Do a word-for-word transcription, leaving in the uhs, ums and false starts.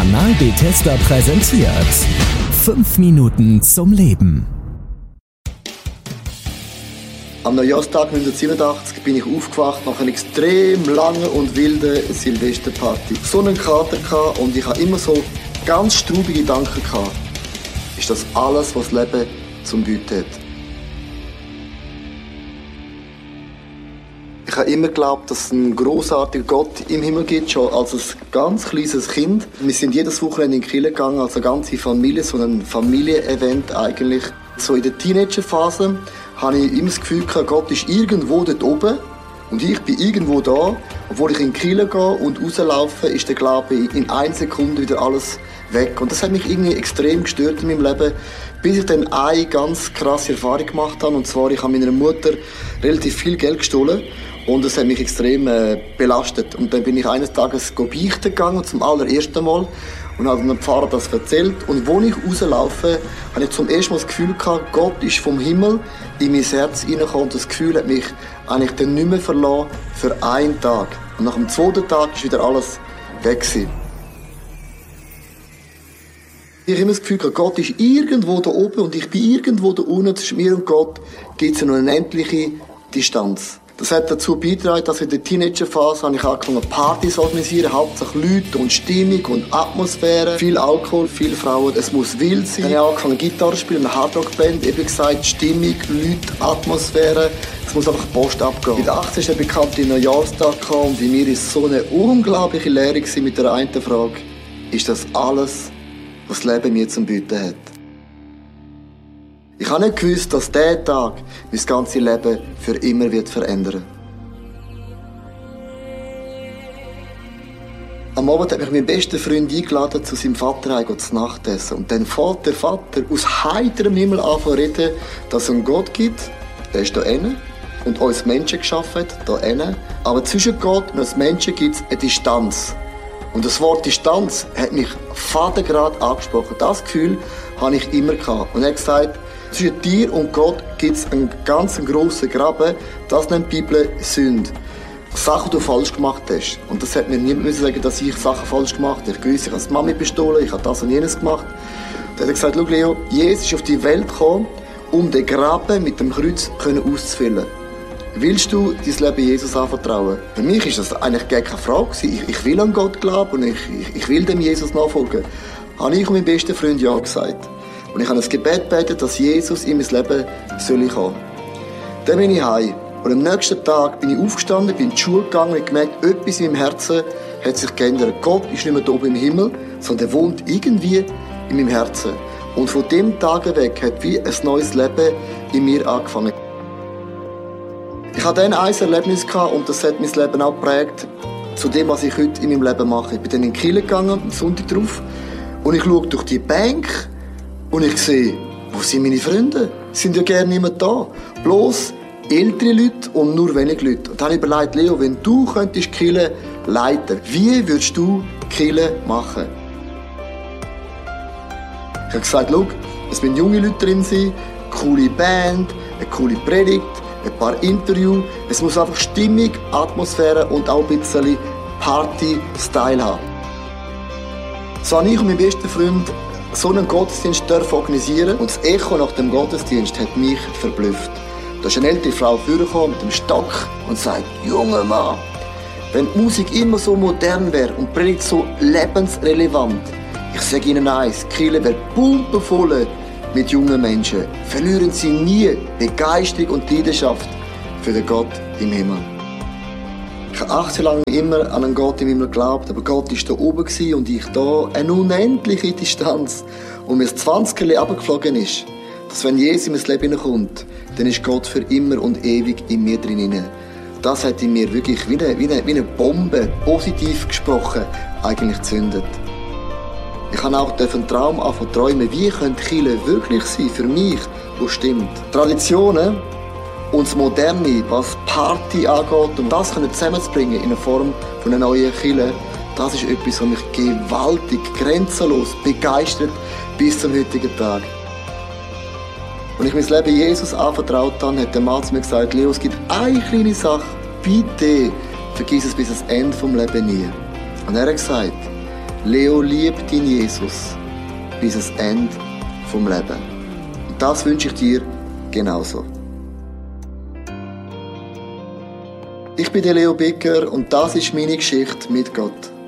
Kanal Bethesda präsentiert fünf Minuten zum Leben. Am Neujahrstag neunzehnhundertsiebenundachtzig bin ich aufgewacht nach einer extrem langen und wilden Silvesterparty. So einen Kater gehabt und ich hatte immer so ganz straubige Gedanken gehabt. Ist das alles, was das Leben zum Bieten hat? Ich habe immer geglaubt, dass es einen grossartigen Gott im Himmel gibt, schon als ein ganz kleines Kind. Wir sind jedes Wochenende in die Kirche gegangen, als eine ganze Familie, so ein Familienevent eigentlich. So in der Teenagerphase habe ich immer das Gefühl gehabt, Gott ist irgendwo dort oben und ich bin irgendwo da. Obwohl ich in die Kirche gehe und rauslaufe, ist der Glaube in einer Sekunde wieder alles weg. Und das hat mich irgendwie extrem gestört in meinem Leben, bis ich dann eine ganz krasse Erfahrung gemacht habe. Und zwar, ich habe meiner Mutter relativ viel Geld gestohlen. Und das hat mich extrem äh, belastet. Und dann bin ich eines Tages beichten gegangen, zum allerersten Mal. Und habe dem Pfarrer das erzählt. Und als ich rauslaufe, habe ich zum ersten Mal das Gefühl gehabt, Gott ist vom Himmel in mein Herz hineingekommen. Und das Gefühl hat mich eigentlich dann nicht mehr verlassen für einen Tag. Und nach dem zweiten Tag war wieder alles weg gewesen. Ich habe immer das Gefühl gehabt, Gott ist irgendwo da oben und ich bin irgendwo da unten. Zwischen mir und Gott gibt es eine unendliche Distanz. Das hat dazu beigetragen, dass in der Teenagerphase habe ich angefangen Partys zu organisieren, hauptsächlich Leute und Stimmung und Atmosphäre, viel Alkohol, viele Frauen, es muss wild sein. Dann habe ich angefangen Gitarre zu spielen, eine Hardrock-Band, eben gesagt, Stimmung, Leute, Atmosphäre, es muss einfach Post abgehen. Mit achtzehn ist der bekannte Neujahrstag gekommen und bei mir war so eine unglaubliche Lehre mit der einen Frage, ist das alles, was das Leben mir zum Bieten hat? Ich habe nicht gewusst, dass dieser Tag mein ganzes Leben für immer wird verändern. Am Abend hat mich mein bester Freund eingeladen, zu seinem Vater heim zu Nacht essen. Und dann fängt der Vater aus heiterem Himmel an zu reden, dass es einen Gott gibt, der ist da hinten, und uns Menschen geschaffen hat, da hinten. Aber zwischen Gott und uns Menschen gibt es eine Distanz. Und das Wort Distanz hat mich fadengrad angesprochen. Das Gefühl habe ich immer gehabt. Und er hat gesagt, zwischen dir und Gott gibt es einen ganz grossen Graben. Das nennt die Bibel Sünde. Sachen, die du falsch gemacht hast. Und das hat mir niemand sagen, dass ich Sachen falsch gemacht habe. Ich wusste, ich habe die Mami bestohlen, ich habe das und jenes gemacht. Dann hat er gesagt, schau Leo, Jesus ist auf die Welt gekommen, um den Graben mit dem Kreuz auszufüllen. Willst du dein Leben Jesus anvertrauen? Für mich war das eigentlich gar keine Frage. Ich, ich will an Gott glauben und ich, ich, ich will dem Jesus nachfolgen. Habe ich und mein bester Freund ja gesagt. Und ich habe ein Gebet gebetet, dass Jesus in mein Leben soll kommen. Dann bin ich heim. Und am nächsten Tag bin ich aufgestanden, bin in die Schule gegangen und gemerkt, etwas in meinem Herzen hat sich geändert. Gott ist nicht mehr da oben im Himmel, sondern er wohnt irgendwie in meinem Herzen. Und von dem Tag weg hat wie ein neues Leben in mir angefangen. Ich hatte dann ein Erlebnis gehabt und das hat mein Leben auch geprägt zu dem, was ich heute in meinem Leben mache. Ich bin dann in die Kirche gegangen, am Sonntag drauf, und ich schaue durch die Bank und ich sehe, wo sind meine Freunde? Sie sind ja gerne nicht mehr da. Bloß ältere Leute und nur wenige Leute. Und dann habe ich überlegt, Leo, wenn du könntest die Kirche leiten, wie würdest du die Kirche machen? Ich habe gesagt, schau, es müssen junge Leute drin sein, eine coole Band, eine coole Predigt, ein paar Interviews. Es muss einfach Stimmung, Atmosphäre und auch ein bisschen Party-Style haben. So habe ich und mein bester Freund so einen Gottesdienst organisieren und das Echo nach dem Gottesdienst hat mich verblüfft. Da ist eine ältere Frau vorgekommen mit dem Stock und sagt, junger Mann, wenn die Musik immer so modern wäre und die Predigt so lebensrelevant, ich sage Ihnen eins, die Kirche wäre pumpenvoll mit jungen Menschen. Verlieren Sie nie Begeisterung und Leidenschaft für den Gott im Himmel. Ich habe achtzehn Jahre lang immer an einen Gott im Himmel geglaubt, aber Gott war da oben und ich da. Eine unendliche Distanz. Und mir das zwanziger runtergeflogen ist, dass wenn Jesus in mein Leben hineinkommt, dann ist Gott für immer und ewig in mir drin. Das hat in mir wirklich wie eine, wie eine, wie eine Bombe, positiv gesprochen, eigentlich gezündet. Ich habe auch einen Traum anfangen zu träumen, wie könnte Kirche wirklich sein für mich, wo stimmt. Traditionen und das Moderne, was Party angeht, um das zusammenzubringen in der Form von einer neuen Kirche, das ist etwas, was mich gewaltig, grenzenlos begeistert bis zum heutigen Tag. Als ich mein Leben Jesus anvertraut habe, hat der Mann zu mir gesagt, Leo, es gibt eine kleine Sache, bitte vergiss es bis ans Ende des Lebens nie. Und er hat gesagt, Leo liebt deinen Jesus bis ans Ende vom Leben. Und das wünsche ich dir genauso. Ich bin der Leo Becker und das ist meine Geschichte mit Gott.